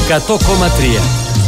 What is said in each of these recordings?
100,3.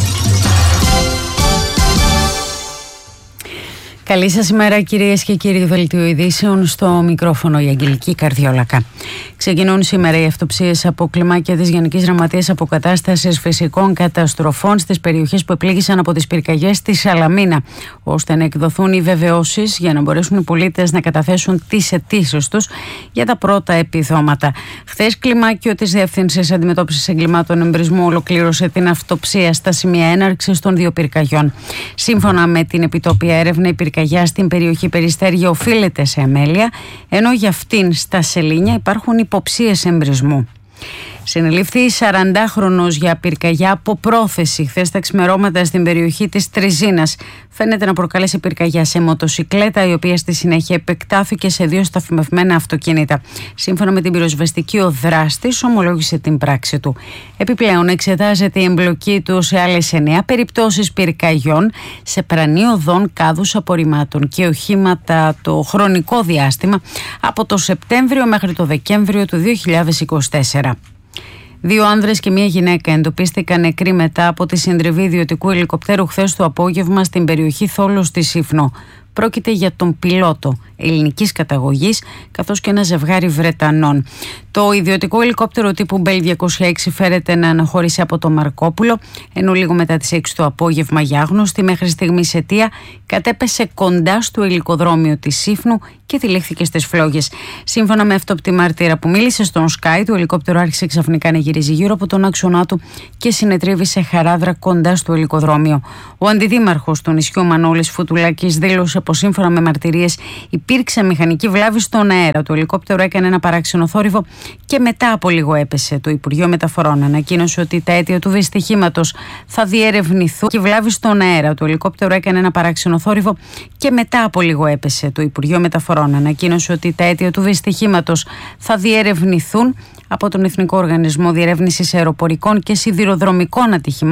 Καλή σας ημέρα κυρίες και κύριοι. Δελτίο ειδήσεων, στο μικρόφωνο η Αγγελική Καρδιόλακα. Ξεκινούν σήμερα οι αυτοψίες από κλιμάκια της Γενικής Γραμματείας Αποκατάστασης Φυσικών Καταστροφών στις περιοχές που επλήγησαν από τις πυρκαγιές στη Σαλαμίνα, ώστε να εκδοθούν οι βεβαιώσεις για να μπορέσουν οι πολίτες να καταθέσουν τις αιτήσεις τους για τα πρώτα επιδόματα. Χθες, κλιμάκιο της Διεύθυνσης Αντιμετώπισης Εγκλημάτων Εμπρισμού ολοκλήρωσε την αυτοψία στα σημεία έναρξης των δύο πυρκαγιών. Σύμφωνα με την επιτόπια έρευνα, η πυρκαγιά στην περιοχή Περιστέρια οφείλεται σε αμέλεια, ενώ για αυτήν στα Σελήνια υπάρχουν υποψίες εμπρισμού. Συνελήφθη 40χρονος για πυρκαγιά από πρόθεση χθες τα ξημερώματα στην περιοχή της Τριζίνας. Φαίνεται να προκάλεσε πυρκαγιά σε μοτοσικλέτα, η οποία στη συνέχεια επεκτάθηκε σε δύο σταθμευμένα αυτοκίνητα. Σύμφωνα με την πυροσβεστική, ο δράστης ομολόγησε την πράξη του. Επιπλέον, εξετάζεται η εμπλοκή του σε άλλες 9 περιπτώσεις πυρκαγιών σε πρανή οδών, κάδους απορριμμάτων και οχήματα το χρονικό διάστημα από το Σεπτέμβριο μέχρι το Δεκέμβριο του 2024. Δύο άνδρες και μία γυναίκα εντοπίστηκαν νεκροί μετά από τη συντριβή ιδιωτικού ελικοπτέρου χθες το απόγευμα στην περιοχή Θόλος στη Σύφνο. Πρόκειται για τον πιλότο ελληνικής καταγωγής, καθώς και ένα ζευγάρι Βρετανών. Το ιδιωτικό ελικόπτερο τύπου Bell 206 φέρεται να αναχώρησε από το Μαρκόπουλο, ενώ λίγο μετά τις 6 το απόγευμα, για άγνωστη μέχρι στιγμής αιτία, κατέπεσε κοντά στο ελικοδρόμιο της Σύφνου και τυλίχθηκε στις φλόγες. Σύμφωνα με αυτόπτη μάρτυρα που μίλησε στον Sky, το ελικόπτερο άρχισε ξαφνικά να γυρίζει γύρω από τον άξονά του και συνετρίβει σε χαράδρα κοντά στο ελικοδρόμιο. Ο αντιδήμαρχος του νησιού Μανώλης Φουτουλάκης δήλωσε πως σύμφωνα με μαρτυρίες υπήρξε μηχανική βλάβη στον αέρα. Το ελικόπτερο έκανε ένα παράξενο θόρυβο και μετά από λίγο έπεσε. Το Υπουργείο Μεταφορών ανακοίνωσε ότι τα αίτια του δυστυχήματος θα διερευνηθούν. Η βλάβη στον αέρα. Το ελικόπτερο έκανε ένα παράξενο θόρυβο και μετά από λίγο έπεσε. Το Υπουργείο Μεταφορών ανακοίνωσε ότι τα αίτια του δυστυχήματος θα διερευνηθούν από τον Εθνικό Οργανισμό Διερεύνησης Αεροπορικών και Σιδηροδρομικών Ατυχημάτων